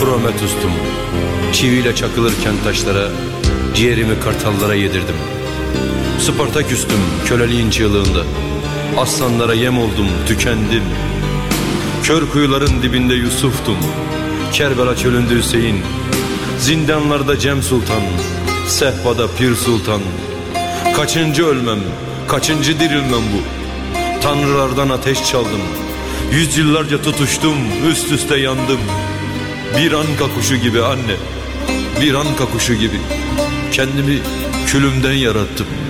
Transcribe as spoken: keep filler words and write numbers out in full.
Prometheus'tum. Çiviyle çakılırken taşlara, ciğerimi kartallara yedirdim. Spartaküstüm köleliğin çığlığında. Aslanlara yem oldum, tükendim. Kör kuyuların dibinde Yusuf'tum. Kerbela çölünde Hüseyin. Zindanlarda Cem Sultan, sehpada Pir Sultan. Kaçıncı ölmem, kaçıncı dirilmem bu? Tanrılardan ateş çaldım. Yüzyıllarca tutuştum, üst üste yandım. Bir anka kuşu gibi anne, bir anka kuşu gibi kendimi külümden yarattım.